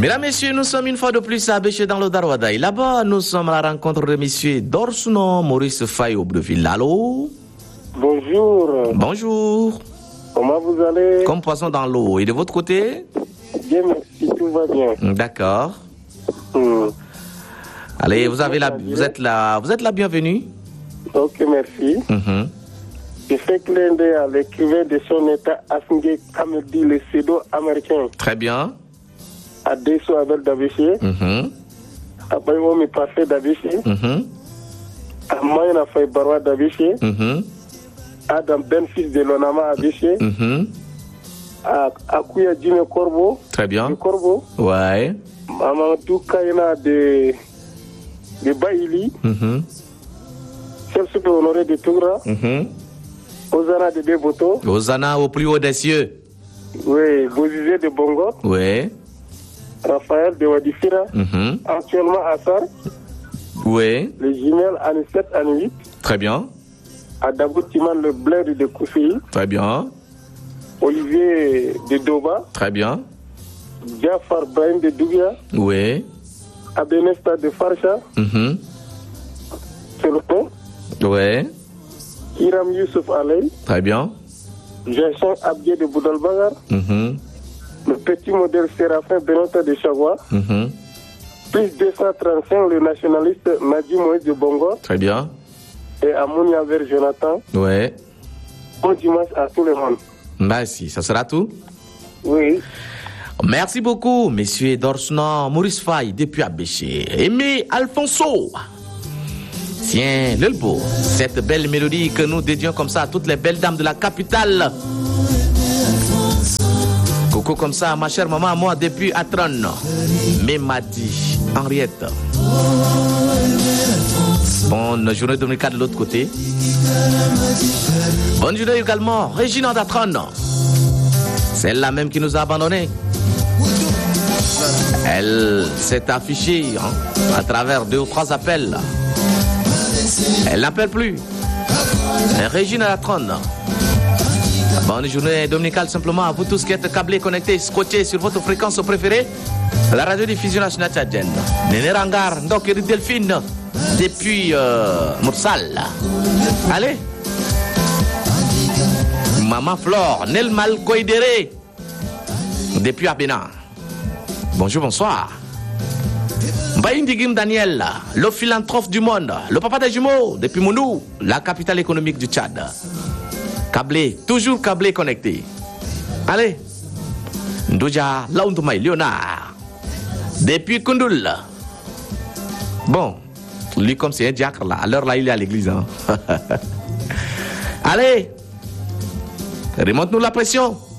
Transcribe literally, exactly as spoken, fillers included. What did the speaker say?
Mesdames, Messieurs, nous sommes une fois de plus à Béché dans le Darouadaï. Là-bas, nous sommes à la rencontre de Monsieur Dorsuno Maurice Faye au Breville. Allô? Bonjour. Bonjour. Comment vous allez? Comme poisson dans l'eau. Et de votre côté? Bien, merci, tout va bien. D'accord. Hmm. Allez, vous avez la, vous êtes la, vous êtes la bienvenue. Ok, merci. Mm-hmm. Je fais clin d'œil à l'écrivain de son état, Asngé Kamedi, le pseudo-américain. Très bien. À Desso Abel d'Abéché. Mm-hmm. À Bayomi Parfait d'Abéché. Mm-hmm. À Mayna Faye Barwa d'Abéché. Mm-hmm. Adam Ben fils de Lonama à Béché. Mm-hmm. À Akouya Jimé Corbeau. Très bien. Du Corbeau. Ouais. Mamadou Kayna de, de Baïli. Mm-hmm. Chef super honoré de Tougra. Mm-hmm. Ozana de Deboto. Ozana au plus haut des cieux. Oui, Bozizé de Bongo. Ouais. Raphaël de Wadifira. Mm-hmm. Actuellement à Sar. Ouais. Les jumelles Anne sept, Anne huit. Très bien. Adabou Timan le Blair de Koufei. Très bien. Olivier de Doba. Très bien. Jafar Brahim de Dougia. Ouais. Abenesta de Farsha. Mm-hmm. C'est le pont. Ouais. Hiram Youssouf Aley. Très bien. Jason Abdié de Boudalbagar. Mm-hmm. Le petit modèle Séraphin Benota de Chagua. Mm-hmm. Plus deux cent trente-cinq, le nationaliste Nadi Moïse de Bongo. Très bien. Et Amounia vers Jonathan. Ouais. Bon dimanche à tout le monde. Merci. Ça sera tout? Oui. Merci beaucoup, Monsieur Dorsuno Maurice Faye depuis Abéché. Aimé Alfonso. Tiens, Lelbo, cette belle mélodie que nous dédions comme ça à toutes les belles dames de la capitale. Coucou comme ça, ma chère maman, moi depuis Atron. Mémadi, Henriette. Bonne journée dominicale de l'autre côté. Bonne journée également, Régina d'Atron. Celle-là même qui nous a abandonnés. Elle s'est affichée hein, à travers deux ou trois appels. Elle n'appelle plus. Régine à la trône. Bonne journée dominicale simplement à vous tous qui êtes câblés, connectés, scotchés sur votre fréquence préférée. La radio-diffusion nationale tchadienne. Néné Rangar, Ndokeri Delphine, depuis euh, Moursal. Allez. Maman Flore, Nelmal Koidere, depuis Abena. Bonjour, bonsoir. Baïndigim Daniel, le philanthrope du monde, le papa des jumeaux, depuis Mounou, la capitale économique du Tchad. Câblé, toujours câblé, connecté. Allez, Ndouja Laoundoumaï Léonard, depuis Koundoul. Bon, lui comme c'est un diacre là, à l'heure là il est à l'église. Hein. Allez, remonte-nous la pression.